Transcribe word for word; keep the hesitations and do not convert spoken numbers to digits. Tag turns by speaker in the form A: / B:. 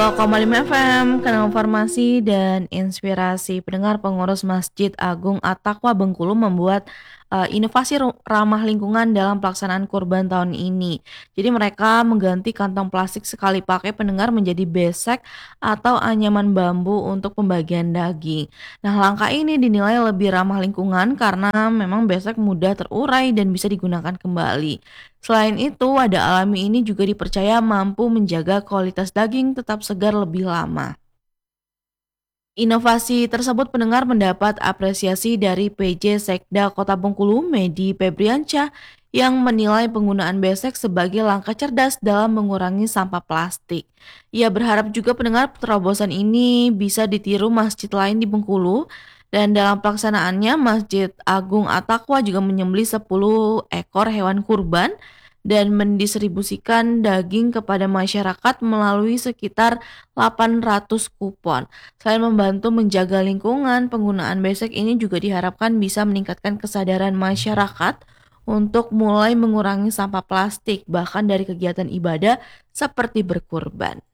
A: seratus koma lima F M, kanal informasi dan inspirasi. Pendengar, pengurus Masjid Agung At-Taqwa Bengkulu membuat uh, inovasi ru- ramah lingkungan dalam pelaksanaan kurban tahun ini. Jadi mereka mengganti kantong plastik sekali pakai pendengar menjadi besek atau anyaman bambu untuk pembagian daging. Nah, langkah ini dinilai lebih ramah lingkungan karena memang besek mudah terurai dan bisa digunakan kembali. Selain itu, wada alami ini juga dipercaya mampu menjaga kualitas daging tetap segar lebih lama. Inovasi tersebut pendengar mendapat apresiasi dari P J Sekda Kota Bengkulu, Medi Febriansyah, yang menilai penggunaan besek sebagai langkah cerdas dalam mengurangi sampah plastik. Ia berharap juga pendengar terobosan ini bisa ditiru masjid lain di Bengkulu, dan dalam pelaksanaannya Masjid Agung At-Taqwa juga menyembelih sepuluh ekor hewan kurban dan mendistribusikan daging kepada masyarakat melalui sekitar delapan ratus kupon. Selain membantu menjaga lingkungan, penggunaan besek ini juga diharapkan bisa meningkatkan kesadaran masyarakat untuk mulai mengurangi sampah plastik, bahkan dari kegiatan ibadah seperti berkurban.